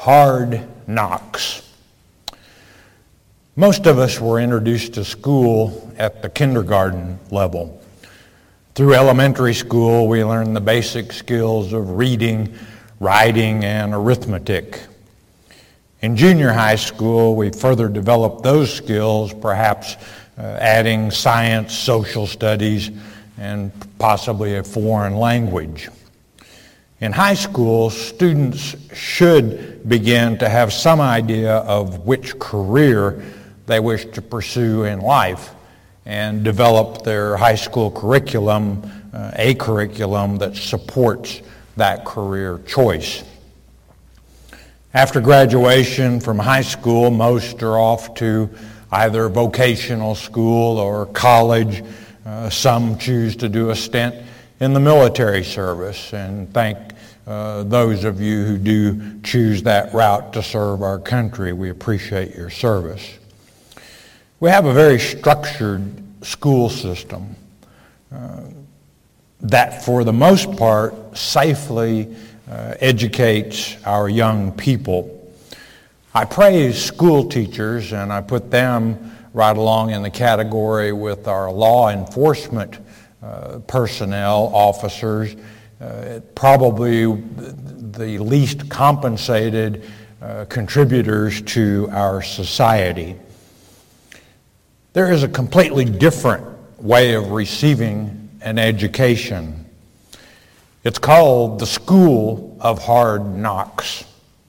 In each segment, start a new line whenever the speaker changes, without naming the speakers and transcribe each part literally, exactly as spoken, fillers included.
Hard knocks. Most of us were introduced to school at the kindergarten level. Through elementary school, we learned the basic skills of reading, writing, and arithmetic. In junior high school, we further developed those skills, perhaps uh, adding science, social studies, and possibly a foreign language. In high school, students should begin to have some idea of which career they wish to pursue in life and develop their high school curriculum, uh, a curriculum that supports that career choice. After graduation from high school, most are off to either vocational school or college. Uh, some choose to do a stint in the military service, and thank uh, those of you who do choose that route to serve our country. We appreciate your service. We have a very structured school system uh, that, for the most part, safely uh, educates our young people. I praise school teachers, and I put them right along in the category with our law enforcement uh, personnel, officers, uh, probably the least compensated uh, contributors to our society. There is a completely different way of receiving an education. It's called the School of Hard Knocks.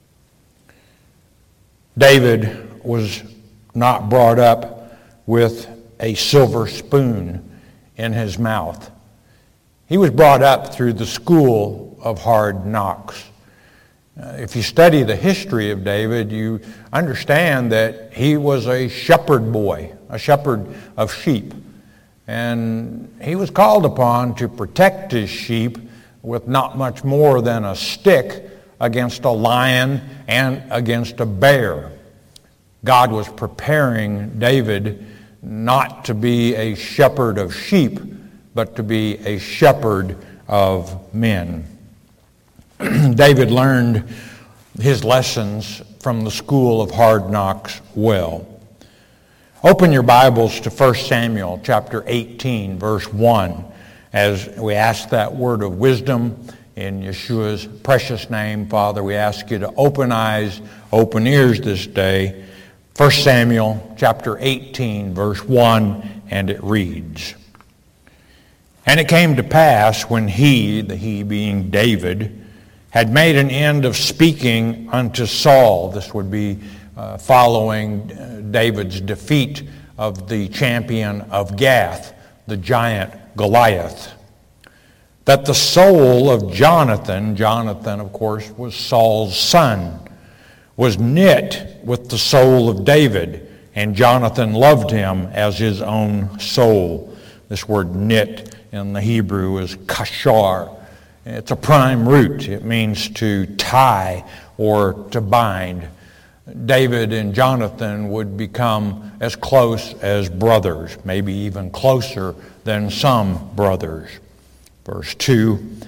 David was not brought up with a silver spoon in his mouth. He was brought up through the school of hard knocks. Uh, if you study the history of David, you understand that he was a shepherd boy, a shepherd of sheep. And he was called upon to protect his sheep with not much more than a stick against a lion and against a bear. God was preparing David not to be a shepherd of sheep, but to be a shepherd of men. David learned his lessons from the school of hard knocks well. Open your Bibles to First Samuel chapter eighteen, verse one, as we ask that word of wisdom in Yeshua's precious name. Father, we ask you to open eyes, open ears this day. First Samuel chapter eighteen, verse one, and it reads, "And it came to pass when he," the he being David, "had made an end of speaking unto Saul," this would be uh, following uh, David's defeat of the champion of Gath, the giant Goliath, "that the soul of Jonathan," Jonathan, of course, was Saul's son, "was knit with the soul of David, and Jonathan loved him as his own soul." This word knit in the Hebrew is kashar. It's a prime root. It means to tie or to bind. David and Jonathan would become as close as brothers, maybe even closer than some brothers. Verse two,